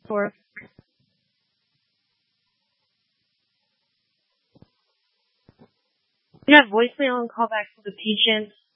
for voicemail and call back to the patient.